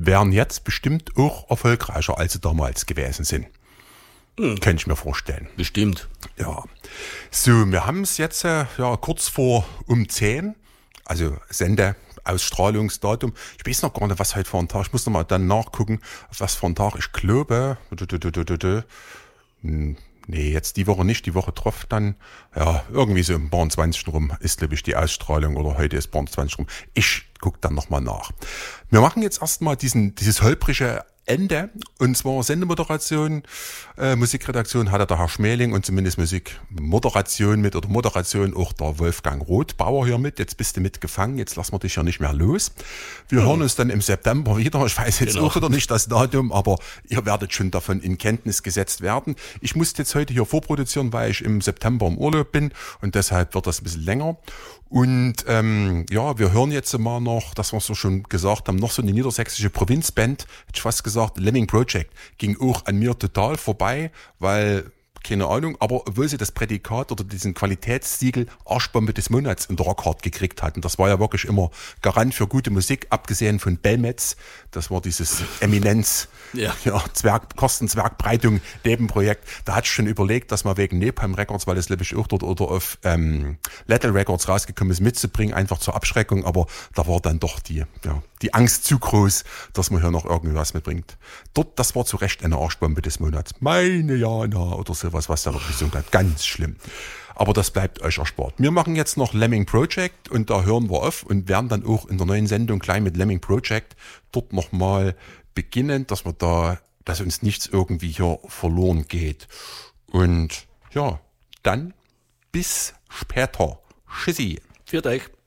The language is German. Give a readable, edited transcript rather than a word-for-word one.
wären jetzt bestimmt auch erfolgreicher, als sie damals gewesen sind. Kann ich mir vorstellen. Bestimmt. Ja. So, wir haben es jetzt kurz vor um 10, also Sendeausstrahlungsdatum. Ich weiß noch gar nicht, was heute für ein Tag. Ich muss noch mal dann nachgucken, was für ein Tag. Ich glaube, nee, jetzt die Woche nicht. Die Woche drauf dann, irgendwie so im 20. rum ist, glaube ich, die Ausstrahlung, oder heute ist 20. rum. Ich gucke dann nochmal nach. Wir machen jetzt erstmal dieses holprige Ende, und zwar Sendemoderation, Musikredaktion hatte der Herr Schmeling und zumindest Musikmoderation mit, oder Moderation auch der Wolfgang Rothbauer hier mit. Jetzt bist du mitgefangen, jetzt lassen wir dich ja nicht mehr los. Wir hören uns dann im September wieder. Ich weiß jetzt auch wieder nicht das Datum, aber ihr werdet schon davon in Kenntnis gesetzt werden. Ich musste jetzt heute hier vorproduzieren, weil ich im September im Urlaub bin, und deshalb wird das ein bisschen länger. Und wir hören jetzt mal noch, das was wir schon gesagt haben, noch so eine niedersächsische Provinzband, hätte ich fast gesagt, Lemming Project, ging auch an mir total vorbei, weil, keine Ahnung, aber obwohl sie das Prädikat oder diesen Qualitätssiegel Arschbombe des Monats in der Rockhard gekriegt hatten, das war ja wirklich immer Garant für gute Musik, abgesehen von Belmetz, das war dieses Eminenz, Kostenzwergbreitung Nebenprojekt. Da hatte ich schon überlegt, dass man wegen Napalm Records, weil das glaube ich auch dort oder auf Lethal Records rausgekommen ist, mitzubringen, einfach zur Abschreckung, aber da war dann doch die Angst zu groß, dass man hier noch irgendwas mitbringt. Dort, das war zu Recht eine Arschbombe des Monats. Meine Jana oder sowas, was da wirklich so ganz schlimm. Aber das bleibt euch erspart. Wir machen jetzt noch Lemming Project, und da hören wir auf und werden dann auch in der neuen Sendung gleich mit Lemming Project dort nochmal beginnen, dass uns nichts irgendwie hier verloren geht. Und ja, dann bis später. Tschüssi. Für euch.